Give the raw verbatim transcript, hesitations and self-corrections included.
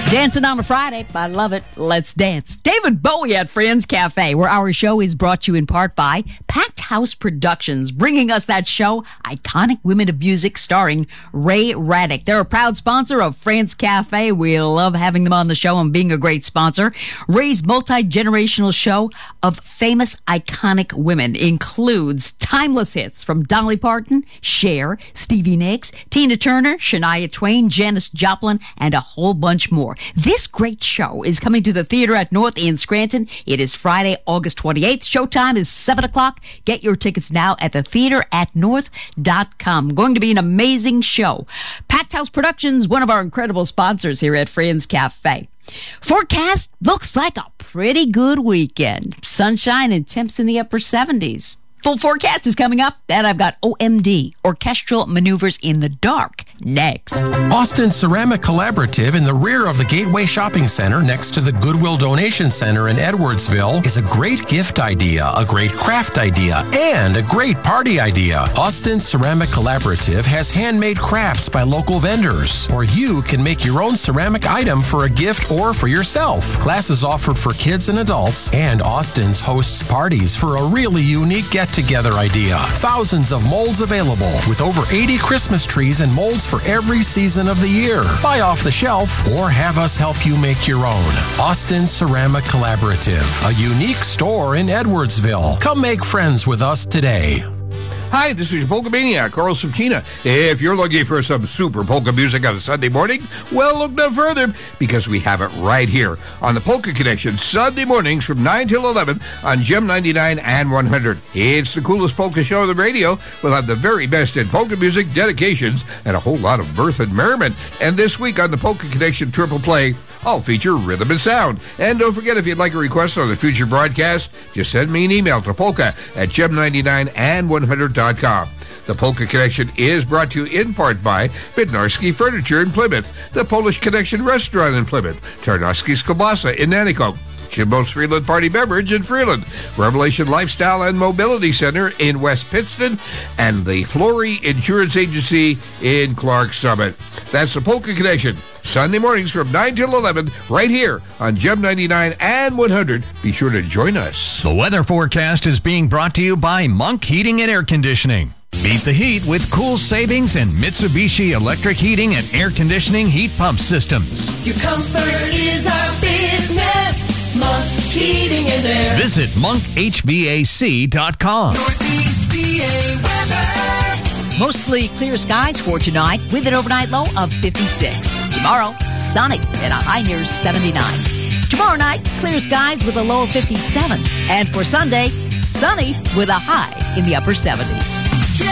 Dancing on a Friday. I love it. Let's dance. David Bowie at Friends Cafe, where our show is brought to you in part by Packed House Productions, bringing us that show, Iconic Women of Music, starring Ray Raddick. They're a proud sponsor of Friends Cafe. We love having them on the show and being a great sponsor. Ray's multi-generational show of famous iconic women includes timeless hits from Dolly Parton, Cher, Stevie Nicks, Tina Turner, Shania Twain, Janis Joplin, and a whole bunch more. This great show is coming to the Theater at North in Scranton. It is Friday, August twenty-eighth. Showtime is seven o'clock. Get your tickets now at the theater at north dot com. Going to be an amazing show. Packed House Productions, one of our incredible sponsors here at Friends Cafe. Forecast looks like a pretty good weekend. Sunshine and temps in the upper seventies. Full forecast is coming up, and I've got O M D, Orchestral Maneuvers in the Dark, next. Austin Ceramic Collaborative in the rear of the Gateway Shopping Center next to the Goodwill Donation Center in Edwardsville is a great gift idea, a great craft idea, and a great party idea. Austin Ceramic Collaborative has handmade crafts by local vendors, or you can make your own ceramic item for a gift or for yourself. Classes offered for kids and adults, and Austin's hosts parties for a really unique get together idea. Thousands of molds available with over eighty Christmas trees and molds for every season of the year. Buy off the shelf or have us help you make your own. Austin Ceramic Collaborative, a unique store in Edwardsville. Come make friends with us today. Hi, this is your Polka Maniac, Carl Subtina. If you're looking for some super polka music on a Sunday morning, well, look no further, because we have it right here on the Polka Connection, Sunday mornings from nine till eleven on Gem ninety-nine and one hundred. It's the coolest polka show on the radio. We'll have the very best in polka music, dedications, and a whole lot of mirth and merriment. And this week on the Polka Connection Triple Play, I'll feature Rhythm and Sound. And don't forget, if you'd like a request on the future broadcast, just send me an email to polka at gem ninety-nine and one hundred dot com. The Polka Connection is brought to you in part by Bednarski Furniture in Plymouth, the Polish Connection Restaurant in Plymouth, Tarnowski's Kielbasa in Nanticoke, Jimbo's Freeland Party Beverage in Freeland, Revelation Lifestyle and Mobility Center in West Pittston, and the Flory Insurance Agency in Clark Summit. That's the Polka Connection, Sunday mornings from nine till eleven, right here on Gem ninety-nine and one hundred. Be sure to join us. The weather forecast is being brought to you by Monk Heating and Air Conditioning. Beat the heat with cool savings and Mitsubishi electric heating and air conditioning heat pump systems. Your comfort is our business. Monk Heating and Air. Visit monk h v a c dot com. Northeast P A weather. Mostly clear skies for tonight with an overnight low of fifty-six. Tomorrow, sunny and a high near seventy-nine. Tomorrow night, clear skies with a low of fifty-seven. And for Sunday, sunny with a high in the upper seventies.